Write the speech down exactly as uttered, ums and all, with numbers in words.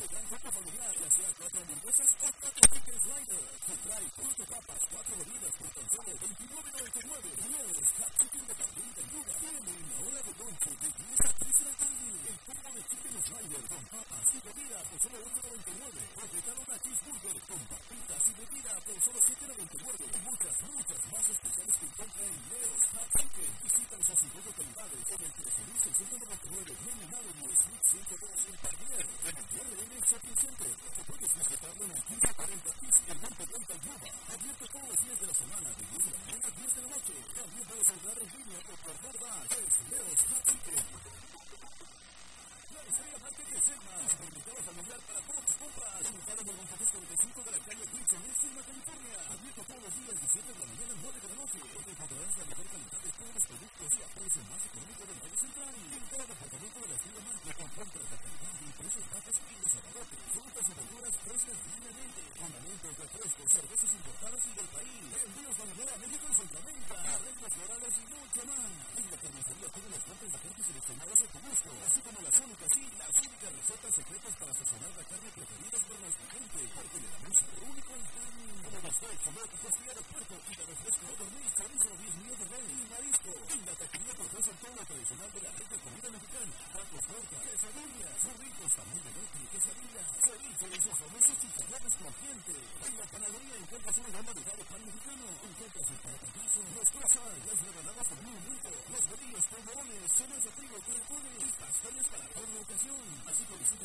gran copa familiar, ya sea cuatro hamburguesas o cuatro chicken sliders. Se trae cuatro papas, cuatro bebidas por tan solo veintinueve noventa y nueve. Leo's Hot Chicken de pernil de yuca. Tiene una hora de lonche de diez a tres de la tarde. El combo de chicken slider con papas y bebida por solo uno noventa y nueve. Completado una cheeseburger con papitas y bebida por solo siete noventa y nueve. Y muchas, muchas más especiales que encuentra en Leo's Hot Chicken. Visítanos a sus dos localidades en el trece mil seiscientos noventa y nueve Main Avenue, Suite ciento dos en Pardier. En el R M Shopping Center. O puedes visitarlo en el quince cuarenta East y el veinte treinta Yuba. Abierto todos los días de la semana de diez de la mañana a diez de la noche. También puedes entrar en línea o por DoorDash. Es Leo's Hot Chicken. La estrella market de Selma. Supermercado familiar para todas tus compras. Ubicado en el veintidós cuarenta y cinco de la calle Wilson en Selma, California. Abierto todos los días de siete de la mañana a nueve de la noche. Donde encontrarás la mejor calidad de todos los productos y a precio más económico del Valle Central. En cada departamento de la estrella market encuentras la calidad de precios bajos y los abarrotes. Frutas y verduras frescas diariamente. Fundamentos, refrescos, cervezas importadas y del país. Envíos a Nueva México y Centroamérica. Arreglos florales y mucho más. En la carnicería todos los cortes de carne seleccionados a tu gusto. Así como las únicas y las únicas recetas secretas para sazonar la carne preferida por nuestra gente. Porque le damos lo único en carne. Como bistec, filete, costilla de puerco y de refresco. Dormir, chorizo, diez millones de rey y marisco. En la taquería te ofrecen todo lo tradicional de la red de comida mexicana. Tacos, tortas, quesadillas, burritos, también de bote, quesadillas, ceviches, esos famosos chicharrones crujientes. En la panadería encuentras una gama de pan mexicano. Encuentras el patatizo, los croissants, las rebanadas por un minuto, los bolillos, polvorones, cenas de trigo, caracoles y pasteles para toda la ocasión. Así que visita